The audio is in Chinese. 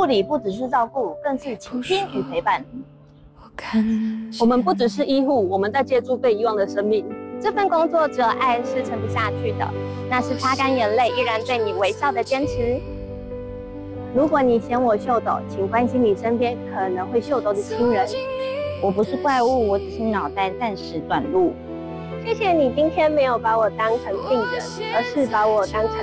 护理不只是照顾，更是倾听与陪伴。 我们不只是医护，我们在接住被遗忘的生命。 这份工作只有爱是撑不下去的，那是擦干眼泪依然对你微笑的坚持。 如果你嫌我秀逗，请关心你身边可能会秀逗的亲人。 我不是怪物，我只是脑袋暂时短路。 谢谢你今天没有把我当成病人，而是把我当成